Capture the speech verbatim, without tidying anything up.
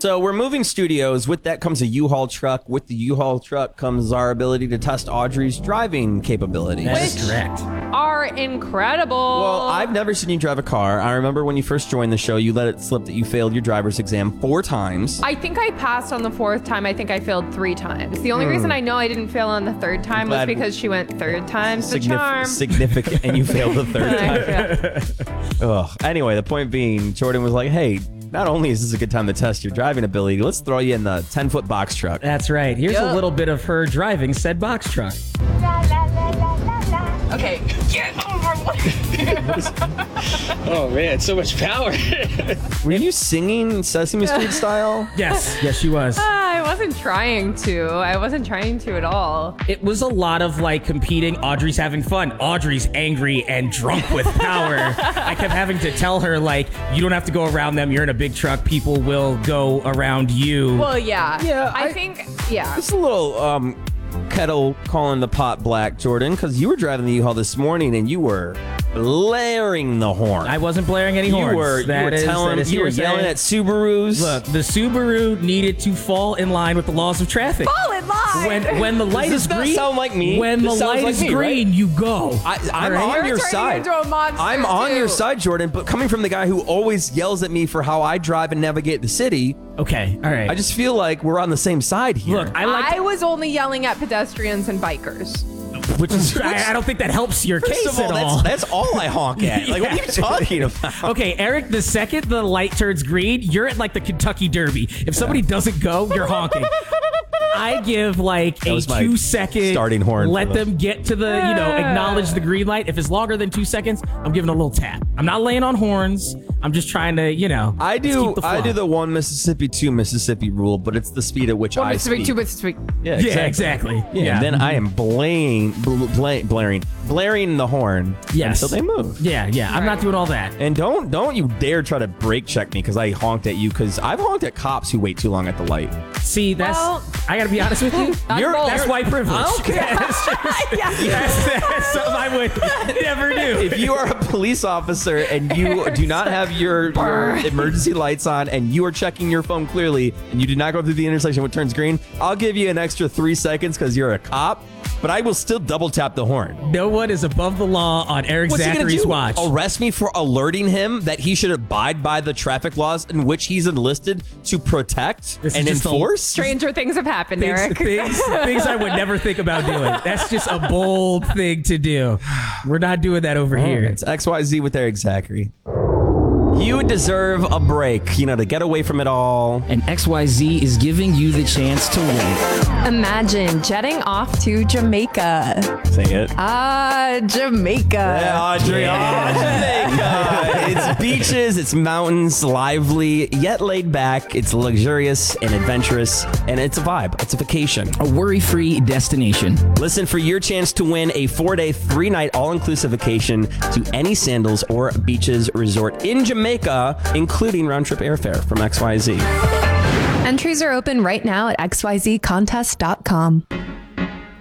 So we're moving studios. With that comes a U-Haul truck. With the U-Haul truck comes our ability to test Audrey's driving capability. That is correct. Are incredible. Well, I've never seen you drive a car. I remember when you first joined the show, you let it slip that you failed your driver's exam four times. I think I passed on the fourth time. I think I failed three times. The only Hmm. reason I know I didn't fail on the third time was glad- because she went third time's the Signif- charm. Significant, and you failed the third Yeah. time. Ugh. Anyway, the point being, Jordan was like, hey, not only is this a good time to test your driving ability, let's throw you in the ten-foot box truck. That's right. Here's Yup. a little bit of her driving said box truck. Okay. Get over Oh man, so much power. Were you singing Sesame Street style? Yes, yes, she was. I wasn't trying to. I wasn't trying to at all. It was a lot of like competing. Audrey's having fun. Audrey's angry and drunk with power. I kept having to tell her, like, you don't have to go around them. You're in a big truck. People will go around you. Well, yeah. Yeah, I, I- think, yeah. It's a little um, kettle calling the pot black, Jordan, because you were driving the U-Haul this morning and you were blaring the horn. I wasn't blaring any you horns. were, you That were is- telling, that is you were hearsay. yelling at Subarus. Look, the Subaru needed to fall in line with the laws of traffic. Fall in line. When when the light Does is this not green, sound like me? When This the sounds light like is me, right? green, you go. I, I'm All right? on You're your turning side. into a monster, I'm on too. your side, Jordan, but coming from the guy who always yells at me for how I drive and navigate the city, Okay, all right. I just feel like we're on the same side here. Look, I like, I was only yelling at pedestrians and bikers. which is I, I don't think that helps your First case of all, at all. that's, that's all I honk at. Like, what are you talking about? Okay, Eric, the second the light turns green, you're at like the Kentucky Derby. If somebody doesn't go, you're honking. I give like a was my two second starting horn Let for the- them get to the, you know, acknowledge the green light. If it's longer than two seconds, I'm giving a little tap. I'm not laying on horns. I'm just trying to, you know. I let's do keep the I flow. do the one Mississippi, two Mississippi rule, but it's the speed at which One I Mississippi, speak. two Mississippi. Yeah, Yeah, exactly. Yeah, Yeah. and then I am blaring, bl- bla- blaring, blaring the horn Yes. until they move. Yeah, yeah. I'm not Right. doing all that. And don't don't you dare try to brake check me because I honked at you, because I've honked at cops who wait too long at the light. See, that's. Well- I gotta be honest with you. That's You're- bold. That's white privilege. I don't care. That's, just- that's, that's something I would never do. If you are a police officer and you do not have your, your emergency lights on and you are checking your phone clearly and you do not go through the intersection when it turns green, I'll give you an extra three seconds because you're a cop, but I will still double tap the horn. No one is above the law on Eric What's he gonna Zachary's do? watch. Arrest me for alerting him that he should abide by the traffic laws in which he's enlisted to protect This is and just a- enforce? Stranger things have happened, Things, Eric. things, things I would never think about doing. That's just a bold thing to do. We're not doing that over here. It's X Y Z with Eric Zachary. You deserve a break, you know, to get away from it all. And X Y Z is giving you the chance to win. Imagine jetting off to Jamaica. Say it. Ah, Jamaica. Yeah, Audrey. Oh, Jamaica. It's beaches, it's mountains, lively, yet laid back. It's luxurious and adventurous, and it's a vibe. It's a vacation. A worry-free destination. Listen for your chance to win a four-day, three-night all-inclusive vacation to any Sandals or Beaches resort in Jamaica, including round-trip airfare from X Y Z. Entries are open right now at x y z contest dot com.